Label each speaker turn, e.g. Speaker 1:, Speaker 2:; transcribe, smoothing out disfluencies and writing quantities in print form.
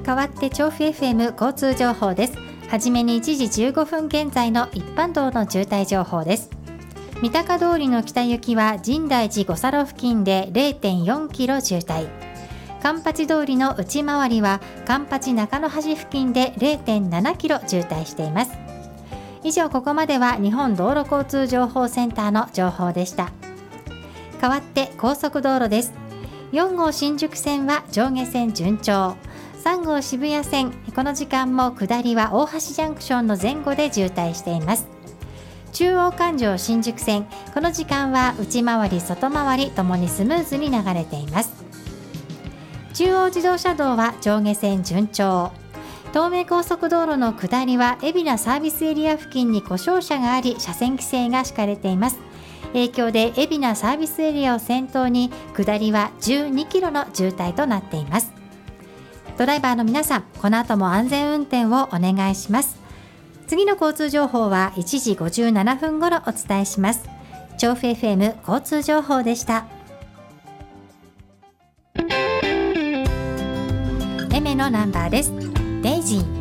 Speaker 1: 代わって調布 FM 交通情報です。はじめに1時15分現在の一般道の渋滞情報です。三鷹通りの北行きは深大寺五差路付近で 0.4 キロ渋滞、環八通りの内回りは環八中野橋付近で 0.7 キロ渋滞しています。以上、ここまでは日本道路交通情報センターの情報でした。代わって高速道路です。4号新宿線は上下線順調、3号渋谷線、この時間も下りは大橋ジャンクションの前後で渋滞しています。中央環状新宿線、この時間は内回り外回りともにスムーズに流れています。中央自動車道は上下線順調、東名高速道路の下りは海老名サービスエリア付近に故障車があり車線規制が敷かれています。影響で海老名サービスエリアを先頭に下りは12キロの渋滞となっています。ドライバーの皆さん、この後も安全運転をお願いします。次の交通情報は1時57分頃お伝えします。調布 FM 交通情報でした。エメのナンバーです。デイジー。